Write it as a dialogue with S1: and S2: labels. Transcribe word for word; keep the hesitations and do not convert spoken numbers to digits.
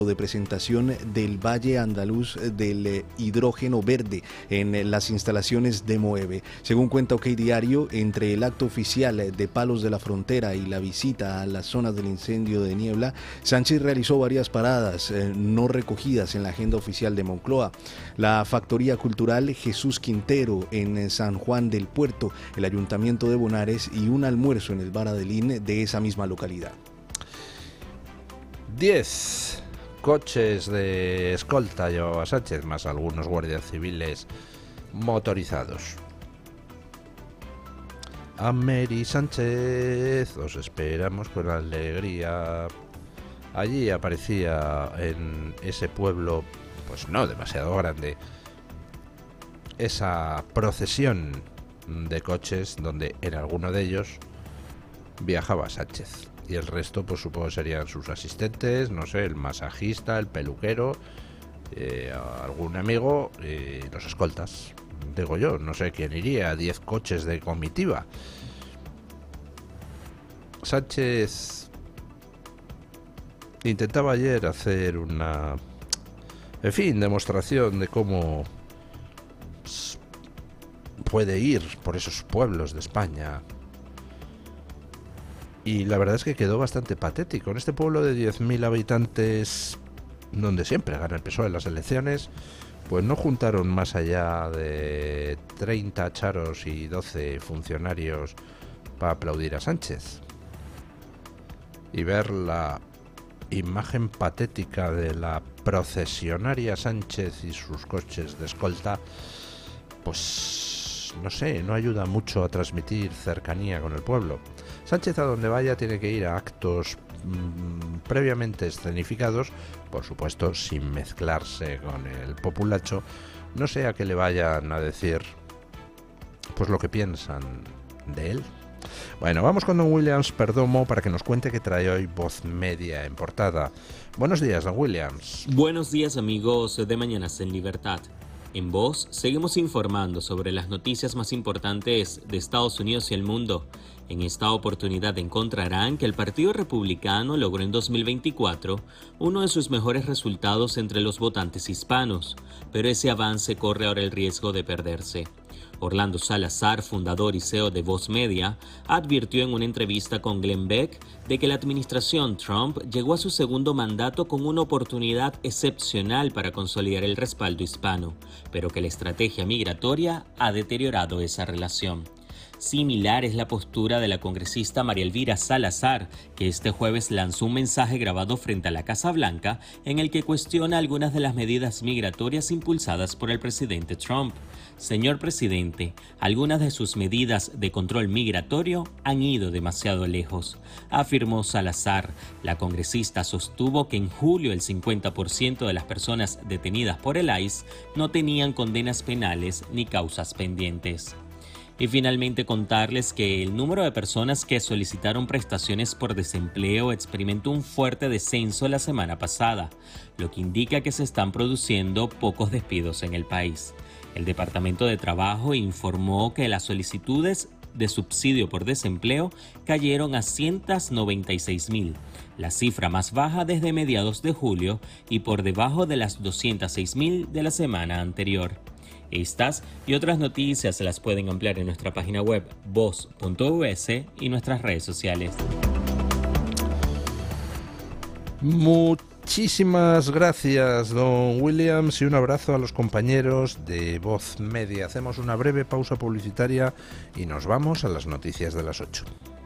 S1: de presentación del Valle Andaluz del Hidrógeno Verde en las instalaciones de Moeve. Según cuenta OK Diario, entre el acto oficial de Palos de la Frontera y la visita a las zonas del incendio de Niebla, Sánchez realizó varias paradas eh, no recogidas en la agenda oficial de Moncloa. La Factoría Cultural Jesús Quintero en San Juan del Puerto, el Ayuntamiento de Bonares y un almuerzo en el Bar Adelín de esa misma localidad.
S2: diez coches de escolta llevaba Sánchez, más algunos guardias civiles motorizados. A Mary Sánchez os esperamos con alegría. Allí aparecía en ese pueblo, pues no demasiado grande, esa procesión de coches donde en alguno de ellos viajaba Sánchez. Y el resto, pues supongo que serían sus asistentes, no sé, el masajista, el peluquero, eh, algún amigo y eh, los escoltas. Digo yo, no sé quién iría, diez coches de comitiva. Sánchez intentaba ayer hacer una, en fin, demostración de cómo puede ir por esos pueblos de España. Y la verdad es que quedó bastante patético. En este pueblo de diez mil habitantes, donde siempre gana el P S O E en las elecciones, pues no juntaron más allá de treinta charos y doce funcionarios para aplaudir a Sánchez. Y ver la imagen patética de la procesionaria Sánchez y sus coches de escolta, pues no sé, no ayuda mucho a transmitir cercanía con el pueblo. Sánchez, a donde vaya, tiene que ir a actos mmm, previamente escenificados, por supuesto sin mezclarse con el populacho, no sea que le vayan a decir pues lo que piensan de él. Bueno, vamos con don Williams Perdomo para que nos cuente qué trae hoy Voz Media en portada. Buenos días, don Williams.
S3: Buenos días, amigos de Mañanas en Libertad. En Voz seguimos informando sobre las noticias más importantes de Estados Unidos y el mundo. En esta oportunidad encontrarán que el Partido Republicano logró en dos mil veinticuatro uno de sus mejores resultados entre los votantes hispanos, pero ese avance corre ahora el riesgo de perderse. Orlando Salazar, fundador y C E O de Voz Media, advirtió en una entrevista con Glenn Beck de que la administración Trump llegó a su segundo mandato con una oportunidad excepcional para consolidar el respaldo hispano, pero que la estrategia migratoria ha deteriorado esa relación. Similar es la postura de la congresista María Elvira Salazar, que este jueves lanzó un mensaje grabado frente a la Casa Blanca en el que cuestiona algunas de las medidas migratorias impulsadas por el presidente Trump. Señor presidente, algunas de sus medidas de control migratorio han ido demasiado lejos, afirmó Salazar. La congresista sostuvo que en julio el cincuenta por ciento de las personas detenidas por el I C E no tenían condenas penales ni causas pendientes. Y finalmente contarles que el número de personas que solicitaron prestaciones por desempleo experimentó un fuerte descenso la semana pasada, lo que indica que se están produciendo pocos despidos en el país. El Departamento de Trabajo informó que las solicitudes de subsidio por desempleo cayeron a ciento noventa y seis mil, la cifra más baja desde mediados de julio y por debajo de las doscientos seis mil de la semana anterior. Estas y otras noticias se las pueden ampliar en nuestra página web voz punto u s y nuestras redes sociales.
S2: Muchísimas gracias, don Williams, y un abrazo a los compañeros de Voz Media. Hacemos una breve pausa publicitaria y nos vamos a las noticias de las ocho.